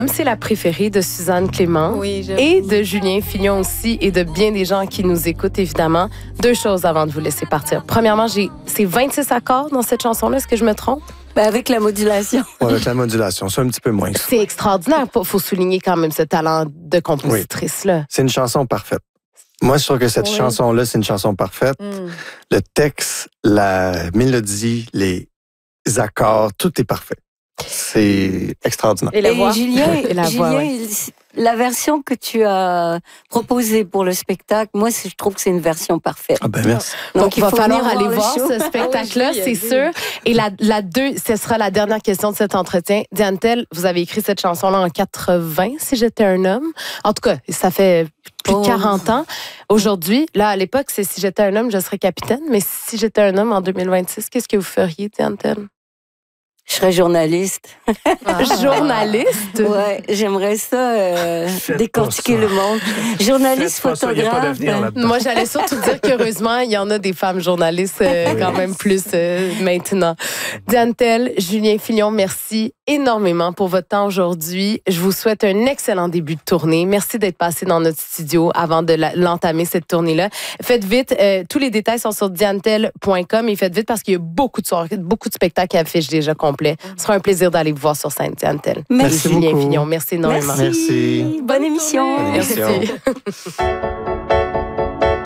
C'est la préférée de Suzanne Clément et de Julien Fillon aussi et de bien des gens qui nous écoutent, évidemment. Deux choses avant de vous laisser partir. Premièrement, c'est 26 accords dans cette chanson-là. Est-ce que je me trompe? Ben avec la modulation. Oui, avec la modulation. C'est un petit peu moins. C'est extraordinaire. Il faut souligner quand même ce talent de compositrice-là. Oui. C'est une chanson parfaite. Moi, je trouve que cette chanson-là, c'est une chanson parfaite. Le texte, la mélodie, les accords, tout est parfait. C'est extraordinaire. Et la voix. Julien, la version que tu as proposée pour le spectacle, moi, je trouve que c'est une version parfaite. Ah ben merci. Donc il va falloir aller voir ce spectacle-là, c'est sûr. Et ce sera la dernière question de cet entretien. Diane Tell, vous avez écrit cette chanson-là en 80, Si j'étais un homme. En tout cas, ça fait plus de 40 ans. Aujourd'hui, là, à l'époque, c'est Si j'étais un homme, je serais capitaine. Mais si j'étais un homme en 2026, qu'est-ce que vous feriez, Diane Tell? Je serais journaliste. Journaliste? Ouais, j'aimerais ça décortiquer le monde. Journaliste, photographe. Moi, j'allais surtout dire qu'heureusement, il y en a des femmes journalistes quand même plus maintenant. Diane Tell, Julien Fillon, merci énormément pour votre temps aujourd'hui. Je vous souhaite un excellent début de tournée. Merci d'être passé dans notre studio avant de l'entamer, cette tournée-là. Faites vite. Tous les détails sont sur dianetell.com et faites vite parce qu'il y a beaucoup de soirées, beaucoup de spectacles qui affichent déjà complet. Ce sera un plaisir d'aller vous voir sur scène, Diane Tell. Merci Julien beaucoup. Fillon. Merci énormément. Merci. Bonne émission. Merci.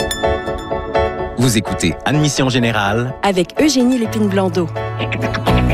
Vous écoutez Admission Générale avec Eugénie Lépine-Blondeau.